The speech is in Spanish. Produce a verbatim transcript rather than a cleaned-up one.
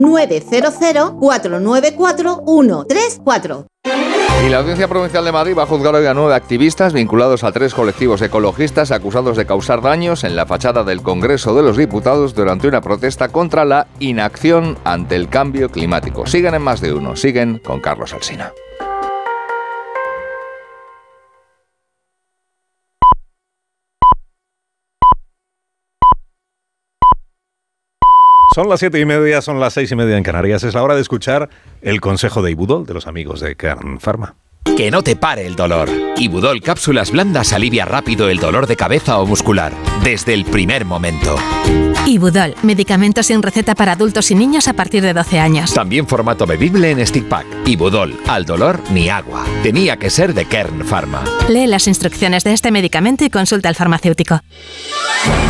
nueve cero cero, cuatro nueve cuatro, uno tres cuatro. Y la Audiencia Provincial de Madrid va a juzgar hoy a nueve activistas vinculados a tres colectivos ecologistas acusados de causar daños en la fachada del Congreso de los Diputados durante una protesta contra la inacción ante el cambio climático. Siguen en Más de Uno, siguen con Carlos Alsina. Son las siete y media, son las seis y media en Canarias. Es la hora de escuchar el consejo de Ibudol, de los amigos de Kern Pharma. Que no te pare el dolor. Ibudol Cápsulas Blandas alivia rápido el dolor de cabeza o muscular, desde el primer momento. Ibudol, medicamento sin receta para adultos y niños a partir de doce años. También formato bebible en stick pack. Ibudol, al dolor ni agua. Tenía que ser de Kern Pharma. Lee las instrucciones de este medicamento y consulta al farmacéutico.